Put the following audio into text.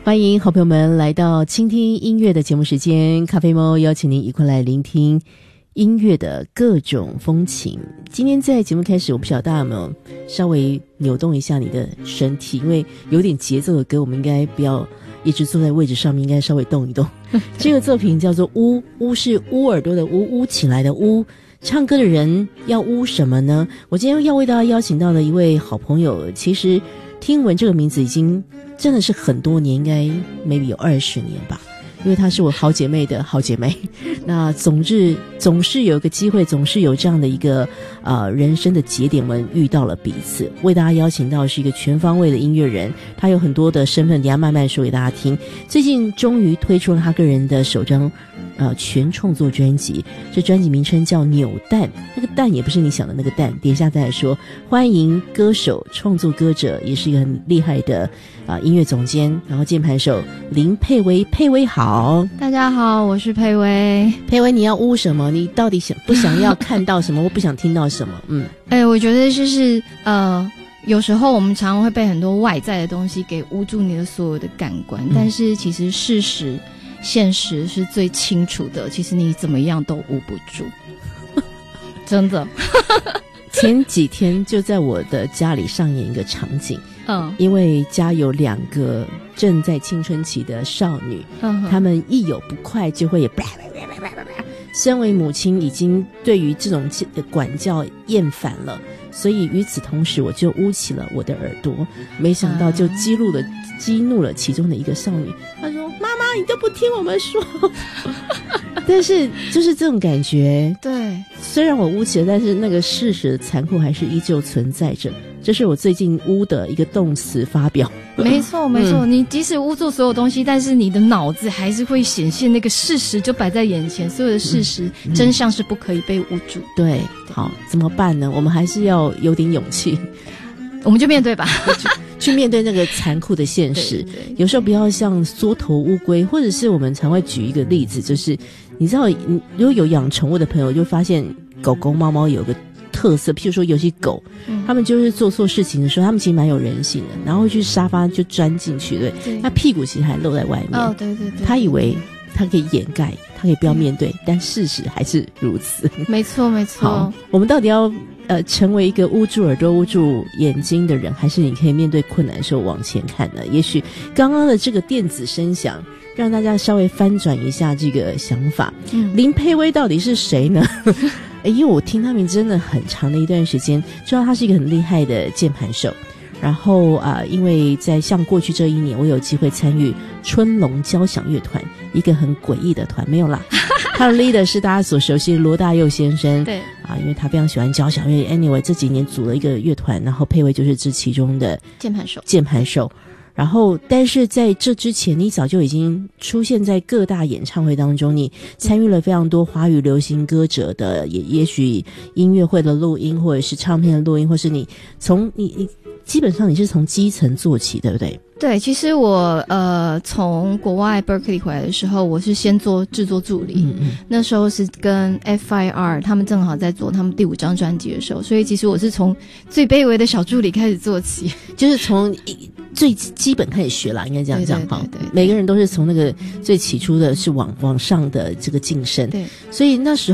欢迎好朋友们来到倾听音乐的节目时间，咖啡猫邀请您一块来聆听音乐的各种风情。今天在节目开始，我不晓得大家有没有稍微扭动一下你的身体，因为有点节奏的歌，我们应该不要一直坐在位置上面，应该稍微动一动。这个作品叫做呜，呜是捂耳朵的呜，呜起来的呜。唱歌的人要呜什么呢？我今天要为大家邀请到的一位好朋友，其实听闻这个名字已经真的是很多年，应该 maybe 有20年吧，因为她是我好姐妹的好姐妹。那总是有一个机会，总是有这样的一个人生的节点，我们遇到了彼此。为大家邀请到是一个全方位的音乐人，他有很多的身份，等一下慢慢说给大家听。最近终于推出了他个人的首张全创作专辑，这专辑名称叫扭蛋，那个蛋也不是你想的那个蛋，等一下再来说。欢迎歌手、创作歌者，也是一个很厉害的音乐总监，然后键盘手林佩薇。佩薇好。 大家好，我是佩薇。 佩薇，你要呜什么？你到底不想要看到什么，或不想听到什么？ 我觉得就是有时候我们常常会被很多外在的东西给捂住你的所有的感官，但是其实事实现实是最清楚的，其实你怎么样都捂不住。真的。 前几天就在我的家里上演一个场景，因为家有2个正在青春期的少女，她们一有不快就会身为母亲已经对于这种管教厌烦了，所以与此同时我就捂起了我的耳朵，没想到就激怒了其中的一个少女。她说：妈妈，你都不听我们说。但是就是这种感觉， 对， 虽然我捂起了，但是那个事实的残酷还是依旧存在着。这是我最近捂的一个动词发表。 没错没错，你即使捂住所有东西，但是你的脑子还是会显现那个事实就摆在眼前，所有的事实真相是不可以被捂住。 对，好，怎么办呢？我们还是要有点勇气， 我们就面对吧。 去面对那个残酷的现实。对，有时候不要像缩头乌龟，或者是我们常会举一个例子，就是你知道，如果有养宠物的朋友就发现狗狗猫猫有个特色，譬如说有些狗，他们就是做错事情的时候，他们其实蛮有人性的，然后会去沙发就钻进去，对，那屁股其实还露在外面。 对对对， 他以为他可以掩盖，他可以不要面对，但事实还是如此。 没错没错。 好，我们到底要成为一个捂住耳朵捂住眼睛的人，还是你可以面对困难的时候往前看呢？也许刚刚的这个电子声响让大家稍微翻转一下这个想法。林佩薇到底是谁呢？因为我听他名真的很长的一段时间，知道他是一个很厉害的键盘手。然后因为在像过去这1年，我有机会参与春龙交响乐团，一个很诡异的团，没有啦。他的 leader 是大家所熟悉的罗大佑先生。对因为他非常喜欢交响乐。Anyway， 这几年组了一个乐团，然后佩薇就是这其中的键盘手。然后但是在这之前，你早就已经出现在各大演唱会当中，你参与了非常多华语流行歌者的也许音乐会的录音，或者是唱片的录音，或是你基本上你是从基层做起，对不对？ 对，其实我从国外 Berkeley 回来的时候，我是先做制作助理。那时候是跟 FIR 他们正好在做他们第5张专辑的时候，所以其实我是从最卑微的小助理开始做起， 就是从最基本开始学啦，应该这样讲哈。对，每个人都是从那个最起初的是往上的这个晋升。对，所以那时候